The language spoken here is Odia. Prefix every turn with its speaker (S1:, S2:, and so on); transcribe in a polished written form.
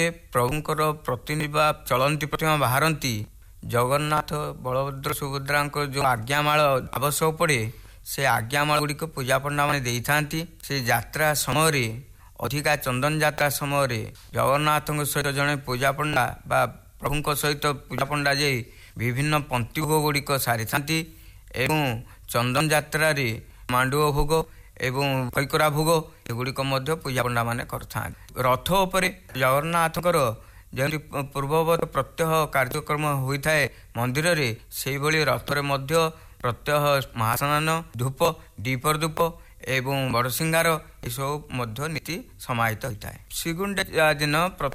S1: ପ୍ରଭୁଙ୍କର ପ୍ରତିନିଧି ବା ଚଳନ୍ତି ପ୍ରତିମା ବାହାରନ୍ତି। ଜଗନ୍ନାଥ ବଳଭଦ୍ର ସୁଭଦ୍ରାଙ୍କ ଯେଉଁ ଆଜ୍ଞାମାଳ ଆବଶ୍ୟକ ପଡ଼େ ସେ ଆଜ୍ଞାମାଳ ଗୁଡ଼ିକ ପୂଜା ପଣ୍ଡାମାନେ ଦେଇଥାନ୍ତି। ସେ ଯାତ୍ରା ସମୟରେ ଅଧିକା ଚନ୍ଦନ ଯାତ୍ରା ସମୟରେ ଜଗନ୍ନାଥଙ୍କ ସହିତ ଜଣେ ପୂଜା ପଣ୍ଡା ବା ପ୍ରଭୁଙ୍କ ସହିତ ପୂଜା ପଣ୍ଡା ଯାଇ ବିଭିନ୍ନ ପନ୍ତି ଭୋଗ ଗୁଡ଼ିକ ସାରିଥାନ୍ତି ଏବଂ ଚନ୍ଦନ ଯାତ୍ରାରେ ମାଣ୍ଡୁଅ ଭୋଗ ଏବଂ କୈକରା ଭୋଗ ଏଗୁଡ଼ିକ ମଧ୍ୟ ପୂଜା ପଣ୍ଡାମାନେ କରିଥାନ୍ତି। ରଥ ଉପରେ ଜଗନ୍ନାଥଙ୍କର ଯେମିତି ପୂର୍ବବତ ପ୍ରତ୍ୟହ କାର୍ଯ୍ୟକ୍ରମ ହୋଇଥାଏ ମନ୍ଦିରରେ, ସେଇଭଳି ରଥରେ ମଧ୍ୟ ପ୍ରତ୍ୟହ ମହାସ୍ନାନ, ଧୂପ, ଦ୍ୱିପହର ଧୂପ ଏବଂ ବଡ଼ସିଂହାର ଏସବୁ ମଧ୍ୟ ନୀତି ସମାହିତ ହୋଇଥାଏ। ଶ୍ରୀଗୁଣ୍ଡିଚା ଦିନ